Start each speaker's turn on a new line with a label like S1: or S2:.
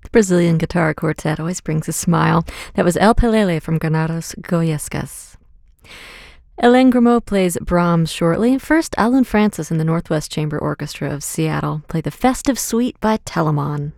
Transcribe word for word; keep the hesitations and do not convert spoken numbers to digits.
S1: The Brazilian guitar quartet always brings a smile. That was El Pelele from Granados Goyescas. Hélène Grimaud plays Brahms shortly. First, Alan Francis and the Northwest Chamber Orchestra of Seattle play the Festive Suite by Telemann.